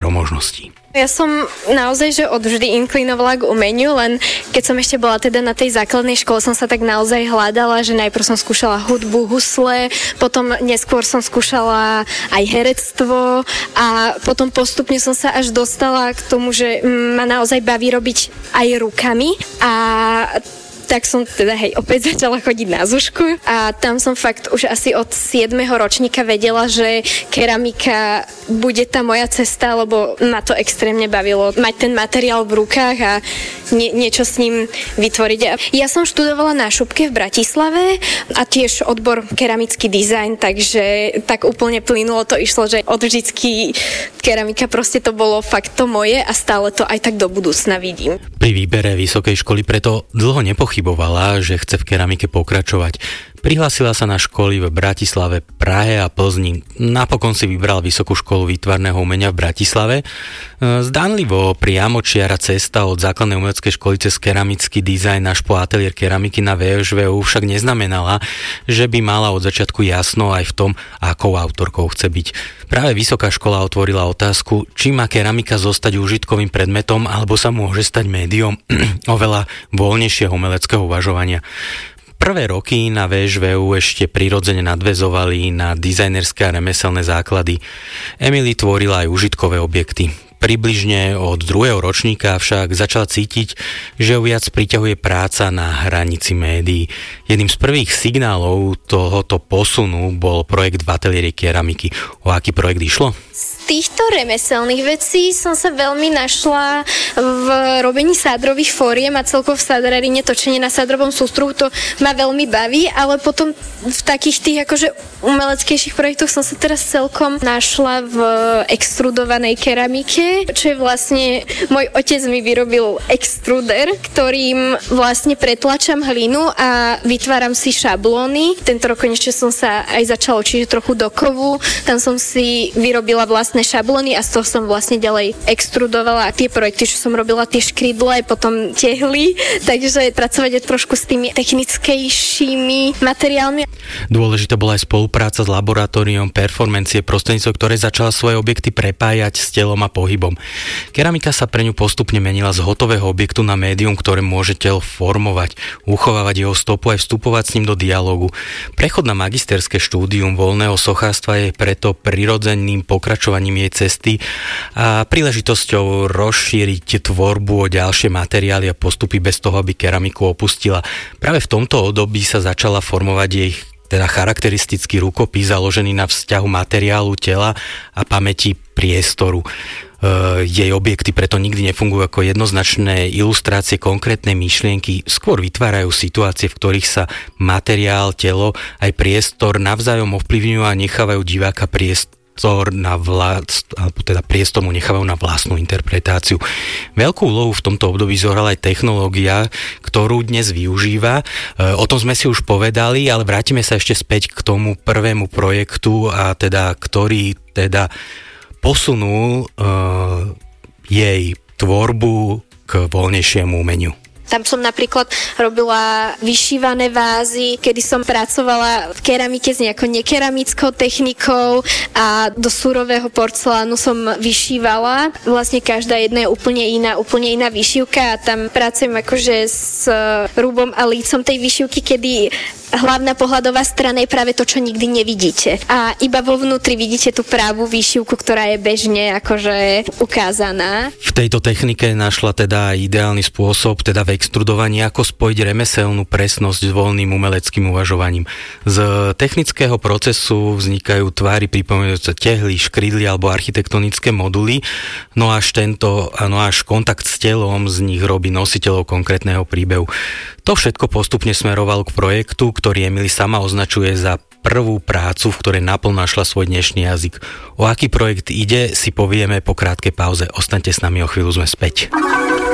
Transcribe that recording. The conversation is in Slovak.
viacero možností. Ja som naozaj, že odvždy inklinovala k umeniu, len keď som ešte bola teda na tej základnej škole, som sa tak naozaj hľadala, že najprv som skúšala hudbu, husle, potom neskôr som skúšala aj herectvo a potom postupne som sa až dostala k tomu, že ma naozaj baví robiť aj rukami a tak som teda opäť začala chodiť na zušku a tam som fakt už asi od 7. ročníka vedela, že keramika bude tá moja cesta, lebo ma to extrémne bavilo mať ten materiál v rukách a niečo s ním vytvoriť. Ja som študovala na Šupke v Bratislave a tiež odbor keramický dizajn, takže tak úplne plynulo to išlo, že od vždycky keramika proste to bolo fakt to moje a stále to aj tak do budúcna vidím. Pri výbere vysokej školy preto dlho nepochybovala, že chce v keramike pokračovať. Prihlásila sa na školy v Bratislave, Prahe a Plzni. Napokon si vybral Vysokú školu výtvarného umenia v Bratislave. Zdánlivo priamočiara cesta od základnej umeleckej školy cez keramický dizajn až po ateliér keramiky na VŠVU však neznamenala, že by mala od začiatku jasno aj v tom, akou autorkou chce byť. Práve Vysoká škola otvorila otázku, či má keramika zostať užitkovým predmetom alebo sa môže stať médium oveľa voľnejšieho umeleckého uvažovania. Prvé roky na VŠVU ešte prirodzene nadväzovali na dizajnerské a remeselné základy. Emily tvorila aj užitkové objekty. Približne od 2. ročníka však začala cítiť, že ju viac priťahuje práca na hranici médií. Jedným z prvých signálov tohoto posunu bol projekt v ateliéri keramiky. O aký projekt išlo? Z týchto remeselných vecí som sa veľmi našla v robení sádrových fóriem a celkovo v sádrarine točenie na sádrovom sústruhu, to ma veľmi baví, ale potom v takých tých akože umeleckejších projektoch som sa teraz celkom našla v extrudovanej keramike, čo je vlastne, môj otec mi vyrobil extruder, ktorým vlastne pretlačam hlinu a vytváram si šablóny. Tento rok konečne som sa aj začala učiť trochu do kovu, tam som si vyrobila vlastné šablóny a z toho som vlastne ďalej extrudovala tie projekty, čo som robila, tie škrydle, potom tehly, takže pracovať trošku s tými technickejšími materiálmi. Dôležitá bola aj spolupráca s laboratóriom performancie, prostredníctvom ktorej začala svoje objekty prepájať s telom a pohybom. Keramika sa pre ňu postupne menila z hotového objektu na médium, ktoré môže telo formovať, uchovávať jeho stopu aj vstupovať s ním do dialógu. Prechod na magisterské štúdium voľného sochárstva je preto prirodzeným pokračovaním jej cesty a príležitosťou rozšíriť tvorbu o ďalšie materiály a postupy bez toho, aby keramiku opustila. Práve v tomto období sa začala formovať jej teda charakteristický rukopis založený na vzťahu materiálu, tela a pamäti priestoru. Jej objekty preto nikdy nefungujú ako jednoznačné ilustrácie konkrétnej myšlienky, skôr vytvárajú situácie, v ktorých sa materiál, telo aj priestor navzájom ovplyvňujú a nechávajú diváka priestor mu nechávajú na vlastnú interpretáciu. Veľkú úlohu v tomto období zohrala aj technológia, ktorú dnes využíva. O tom sme si už povedali, ale vrátime sa ešte späť k tomu prvému projektu, a teda, ktorý teda posunul jej tvorbu k voľnejšiemu umeniu. Tam som napríklad robila vyšívané vázy, kedy som pracovala v keramike s nejakou nekeramickou technikou a do surového porcelánu som vyšívala. Vlastne každá jedna je úplne iná vyšívka a tam pracujem akože s rúbom a lícom tej vyšívky, kedy hlavná pohľadová strana je práve to, čo nikdy nevidíte. A iba vo vnútri vidíte tú pravú výšivku, ktorá je bežne akože ukázaná. V tejto technike našla teda ideálny spôsob, teda v extrudovaní, ako spojiť remeselnú presnosť s voľným umeleckým uvažovaním. Z technického procesu vznikajú tvary pripomínajúce tehly, škrydly alebo architektonické moduly, no až kontakt s telom z nich robí nositeľov konkrétneho príbehu. To všetko postupne smerovalo k projektu, ktorý Emily sama označuje za prvú prácu, v ktorej naplno našla svoj dnešný jazyk. O aký projekt ide, si povieme po krátkej pauze. Ostaňte s nami, o chvíľu sme späť.